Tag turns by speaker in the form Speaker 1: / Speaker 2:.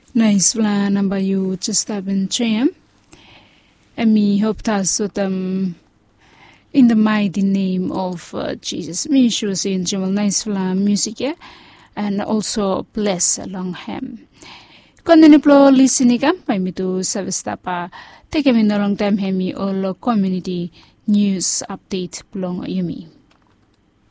Speaker 1: Nice plan number you just have been trim. And me hope that's what in the mighty name of Jesus. Me sure saying Jamal nice plan music yeah, and also bless along him. Continue listening by me to Savastapa. Take a long time hemi all community news update belong you me.